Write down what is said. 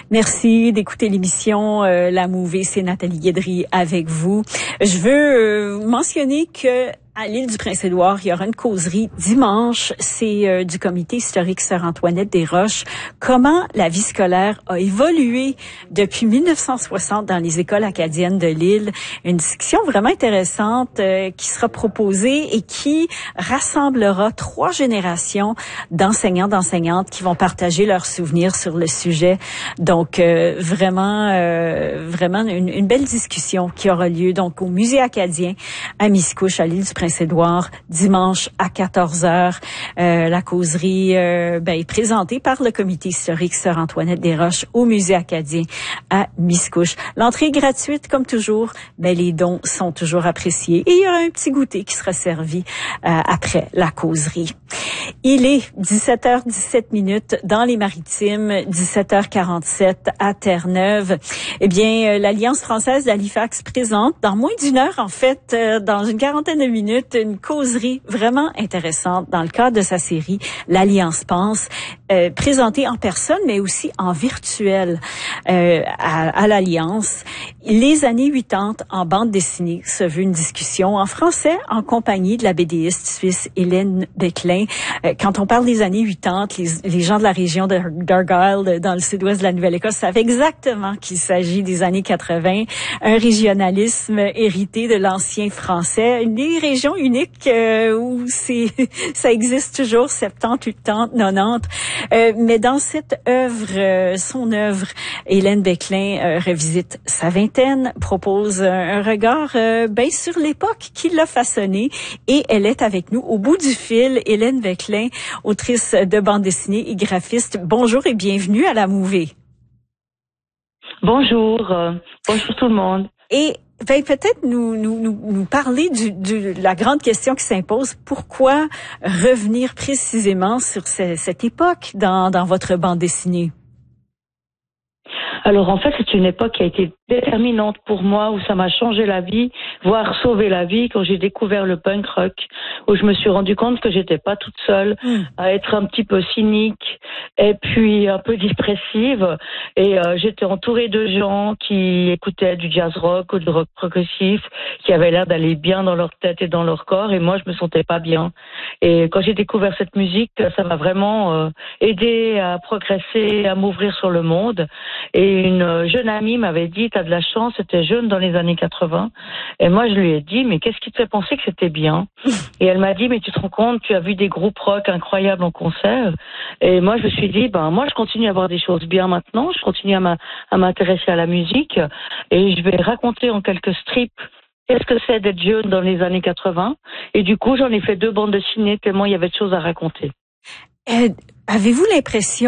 Merci d'écouter l'émission La Mouvée. C'est Nathalie Guédry avec vous. Je veux mentionner que à l'île du Prince-Édouard, il y aura une causerie dimanche. C'est du comité historique Sœur-Antoinette-des-Roches. Comment la vie scolaire a évolué depuis 1960 dans les écoles acadiennes de l'île. Une discussion vraiment intéressante qui sera proposée et qui rassemblera 3 générations d'enseignants, d'enseignantes qui vont partager leurs souvenirs sur le sujet. Donc, vraiment une belle discussion qui aura lieu donc au Musée acadien à Miscouche, à l'île du Prince-Édouard, dimanche à 14h. La causerie est présentée par le comité historique Sœur-Antoinette-des-Roches au Musée acadien à Miscouche. L'entrée est gratuite comme toujours, mais les dons sont toujours appréciés. Et il y aura un petit goûter qui sera servi après la causerie. Il est 17h17 dans les Maritimes, 17h47 à Terre-Neuve. Eh bien, l'Alliance française d'Halifax présente, dans moins d'une heure, en fait, dans une quarantaine de minutes, une causerie vraiment intéressante dans le cadre de sa série L'Alliance pense, présentée en personne, mais aussi en virtuel à l'Alliance. Les années 80 en bande dessinée se veut une discussion en français en compagnie de la BDiste suisse Hélène Becklin. Quand on parle des années 80, les gens de la région d'Argyll, dans le sud-ouest de la Nouvelle-Écosse, savent exactement qu'il s'agit des années 80, un régionalisme hérité de l'ancien français, une des régions uniques où ça existe toujours, 70, 80, 90. Mais dans cette œuvre, son œuvre, Hélène Becklin revisite sa vingtaine, propose un regard sur l'époque qui l'a façonné, et elle est avec nous au bout du fil. Hélène Becklin, autrice de bande dessinée et graphiste. Bonjour et bienvenue à La Mouvée. Bonjour, bonjour tout le monde. Et peut-être nous parler de la grande question qui s'impose. Pourquoi revenir précisément sur cette époque dans votre bande dessinée? Alors en fait, c'est une époque qui a été déterminante pour moi, où ça m'a changé la vie, voire sauvé la vie, quand j'ai découvert le punk rock, où je me suis rendu compte que j'étais pas toute seule à être un petit peu cynique et puis un peu dépressive, et j'étais entourée de gens qui écoutaient du jazz rock ou du rock progressif, qui avaient l'air d'aller bien dans leur tête et dans leur corps, et moi je me sentais pas bien. Et quand j'ai découvert cette musique, ça m'a vraiment aidé à progresser, à m'ouvrir sur le monde. Et une jeune amie m'avait dit, t'as de la chance, c'était jeune dans les années 80. Et moi, je lui ai dit, mais qu'est-ce qui te fait penser que c'était bien? Et elle m'a dit, mais tu te rends compte, tu as vu des groupes rock incroyables en concert. Et moi, je me suis dit, moi, je continue à voir des choses bien maintenant. Je continue à m'intéresser à la musique. Et je vais raconter en quelques strips qu'est-ce que c'est d'être jeune dans les années 80. Et du coup, j'en ai fait 2 bandes dessinées tellement il y avait de choses à raconter. Avez-vous l'impression